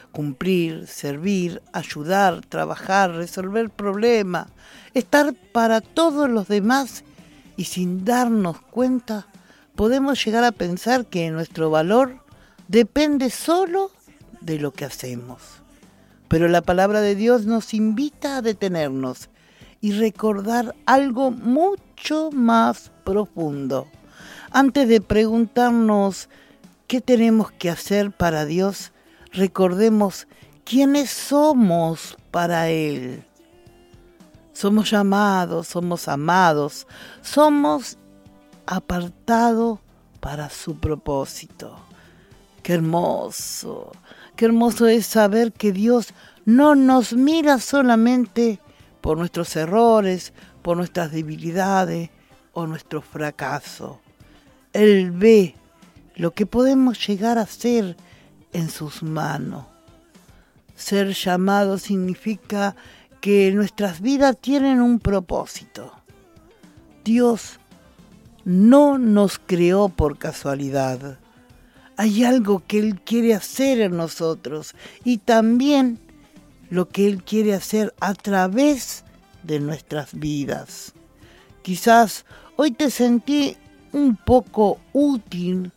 cumplir, servir, ayudar, trabajar, resolver problemas, estar para todos los demás, y sin darnos cuenta podemos llegar a pensar que nuestro valor depende solo de lo que hacemos. Pero la palabra de Dios nos invita a detenernos y recordar algo mucho más profundo. Antes de preguntarnos qué tenemos que hacer para Dios, recordemos quiénes somos para Él. Somos llamados, somos amados, somos apartados para su propósito. Qué hermoso es saber que Dios no nos mira solamente por nuestros errores, por nuestras debilidades o nuestro fracaso. Él ve lo que podemos llegar a ser en sus manos. Ser llamado significa que nuestras vidas tienen un propósito. Dios no nos creó por casualidad. Hay algo que Él quiere hacer en nosotros y también lo que Él quiere hacer a través de nuestras vidas. Quizás hoy te sentís poco útil,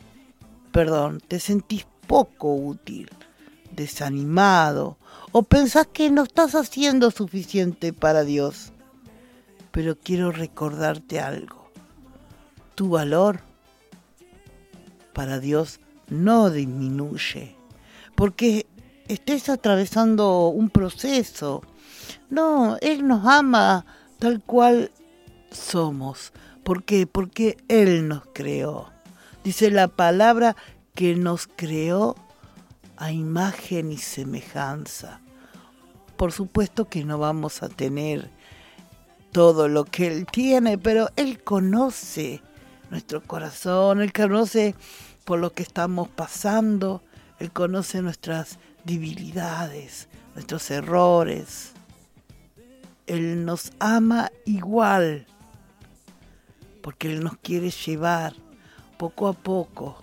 desanimado, o pensás que no estás haciendo suficiente para Dios. Pero quiero recordarte algo. Tu valor para Dios no disminuye porque estés atravesando un proceso. No, Él nos ama tal cual somos. ¿Por qué? Porque Él nos creó. Dice la palabra que nos creó a imagen y semejanza. Por supuesto que no vamos a tener todo lo que Él tiene, pero Él conoce nuestro corazón, Él conoce por lo que estamos pasando, Él conoce nuestras debilidades, nuestros errores. Él nos ama igual, porque Él nos quiere llevar poco a poco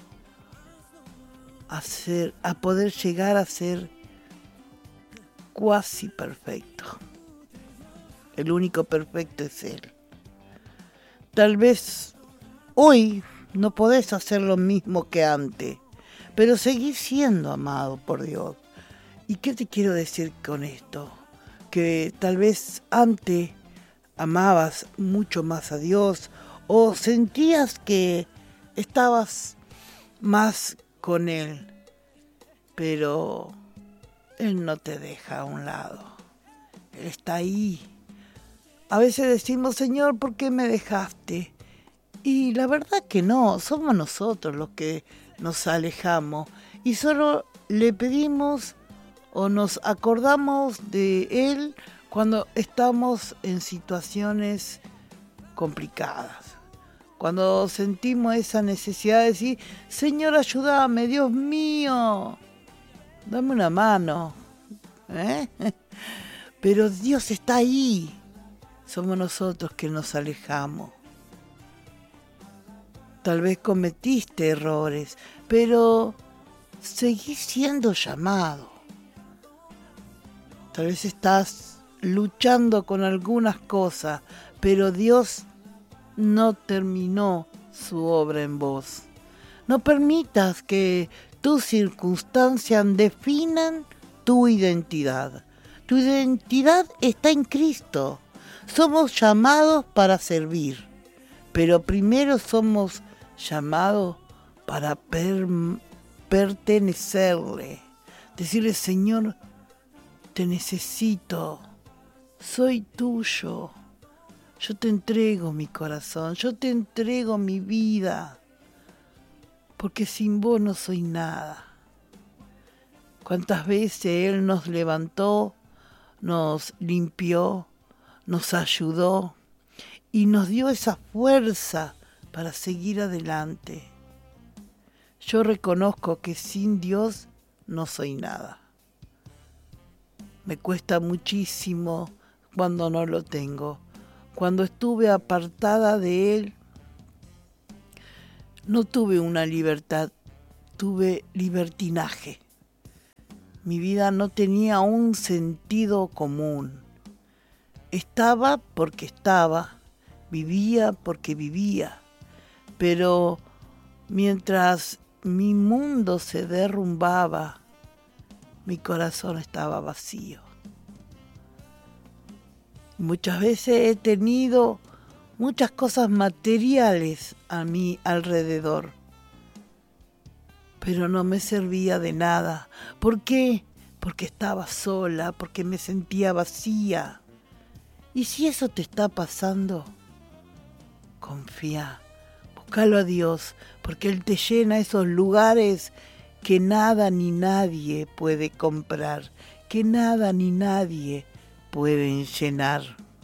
a poder llegar a ser cuasi perfecto. El único perfecto es Él. Tal vez hoy no podés hacer lo mismo que antes, pero seguís siendo amado por Dios. ¿Y qué te quiero decir con esto? Que tal vez antes amabas mucho más a Dios o sentías que estabas más con Él, pero Él no te deja a un lado. Él está ahí. A veces decimos, Señor, ¿por qué me dejaste? Y la verdad que no, somos nosotros los que nos alejamos y solo le pedimos o nos acordamos de Él cuando estamos en situaciones complicadas. Cuando sentimos esa necesidad de decir, Señor, ayúdame, Dios mío, dame una mano. Pero Dios está ahí. Somos nosotros que nos alejamos. Tal vez cometiste errores, pero seguís siendo llamado. Tal vez estás luchando con algunas cosas, pero Dios no terminó su obra en vos. No permitas que tus circunstancias definan tu identidad. Tu identidad está en Cristo. Somos llamados para servir, pero primero somos llamados para pertenecerle. Decirle, Señor, te necesito, soy tuyo. Yo te entrego mi corazón, yo te entrego mi vida, porque sin vos no soy nada. Cuántas veces Él nos levantó, nos limpió, nos ayudó y nos dio esa fuerza para seguir adelante. Yo reconozco que sin Dios no soy nada. Me cuesta muchísimo cuando no lo tengo. Cuando estuve apartada de Él, no tuve una libertad, tuve libertinaje. Mi vida no tenía un sentido común. Estaba porque estaba, vivía porque vivía, pero mientras mi mundo se derrumbaba, mi corazón estaba vacío. Muchas veces he tenido muchas cosas materiales a mi alrededor, pero no me servía de nada. ¿Por qué? Porque estaba sola, porque me sentía vacía. Y si eso te está pasando, confía, búscalo a Dios, porque Él te llena esos lugares que nada ni nadie puede comprar, que nada ni nadie pueden llenar.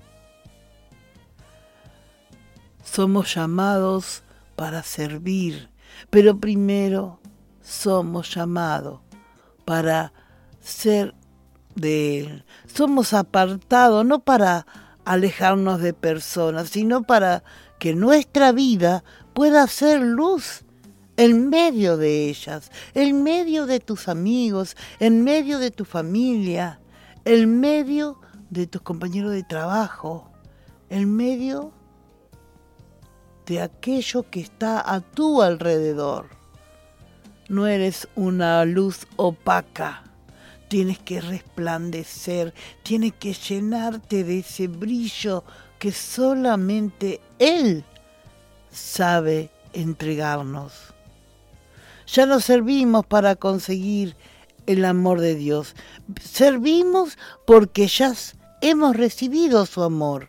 Somos llamados para servir, pero primero somos llamados para ser de Él. Somos apartados no para alejarnos de personas, sino para que nuestra vida pueda ser luz en medio de ellas, en medio de tus amigos, en medio de tu familia, en medio de tus compañeros de trabajo, en medio de aquello que está a tu alrededor. No eres una luz opaca, tienes que resplandecer, tienes que llenarte de ese brillo que solamente Él sabe entregarnos. Ya no servimos para conseguir el amor de Dios, servimos porque ya hemos recibido su amor.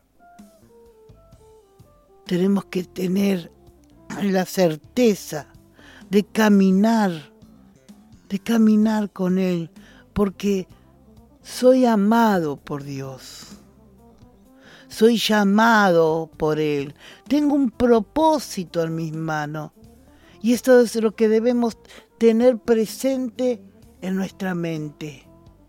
Tenemos que tener la certeza de caminar con Él, porque soy amado por Dios, soy llamado por Él, tengo un propósito en mis manos, y esto es lo que debemos tener presente en nuestra mente,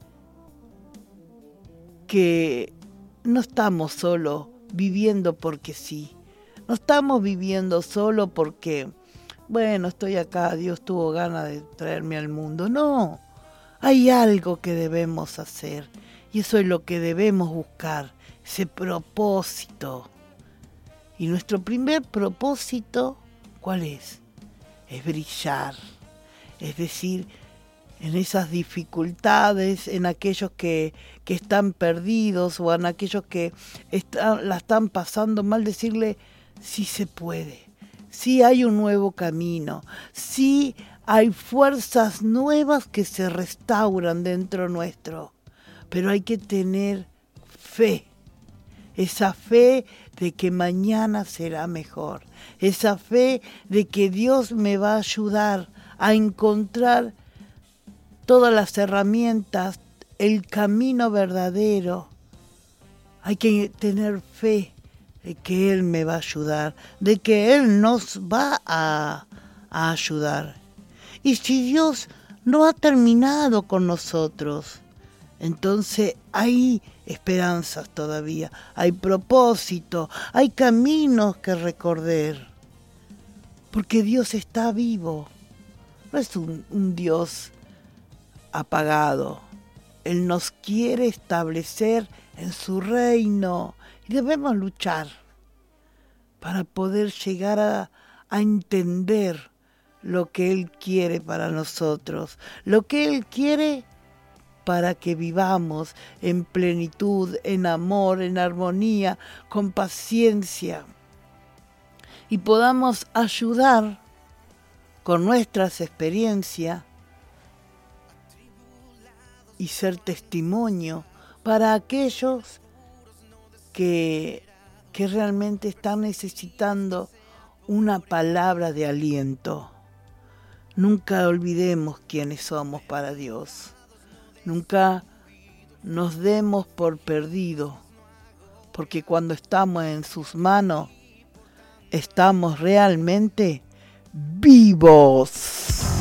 que no estamos solo viviendo porque sí, no estamos viviendo solo porque, bueno, estoy acá, Dios tuvo ganas de traerme al mundo. No, hay algo que debemos hacer y eso es lo que debemos buscar, ese propósito. Y nuestro primer propósito, ¿cuál es? Es brillar, es decir, en esas dificultades, en aquellos que están perdidos o en aquellos que la están pasando mal, decirle, sí se puede, sí hay un nuevo camino, sí hay fuerzas nuevas que se restauran dentro nuestro, pero hay que tener fe, esa fe de que mañana será mejor, esa fe de que Dios me va a ayudar a encontrar todas las herramientas, el camino verdadero. Hay que tener fe de que Él me va a ayudar, de que Él nos va a ayudar. Y si Dios no ha terminado con nosotros, entonces hay esperanzas todavía, hay propósito, hay caminos que recorrer, porque Dios está vivo, no es un Dios apagado. Él nos quiere establecer en su reino y debemos luchar para poder llegar a entender lo que Él quiere para nosotros, lo que Él quiere para que vivamos en plenitud, en amor, en armonía, con paciencia y podamos ayudar con nuestras experiencias y ser testimonio para aquellos que realmente están necesitando una palabra de aliento. Nunca olvidemos quiénes somos para Dios. Nunca nos demos por perdido, porque cuando estamos en sus manos, estamos realmente vivos.